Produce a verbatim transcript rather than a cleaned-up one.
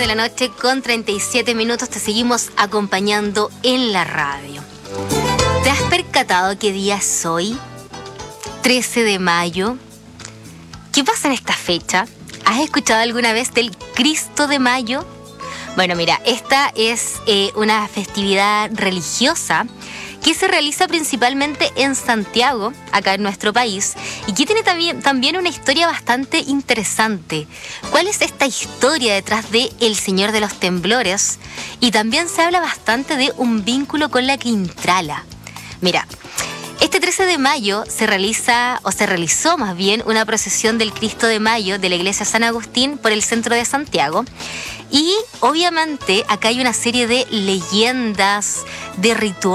de la noche con treinta y siete minutos. Te seguimos acompañando en la radio. ¿Te has percatado qué día es hoy? trece de mayo. ¿Qué pasa en esta fecha? ¿Has escuchado alguna vez del Cristo de Mayo? Bueno, mira, esta es eh, una festividad religiosa que se realiza principalmente en Santiago, acá en nuestro país, y que tiene también, también una historia bastante interesante. ¿Cuál es esta historia detrás de El Señor de los Temblores? Y también se habla bastante de un vínculo con la Quintrala. Mira, este trece de mayo se realiza, o se realizó más bien, una procesión del Cristo de Mayo de la iglesia San Agustín por el centro de Santiago. Y obviamente acá hay una serie de leyendas, de rituales,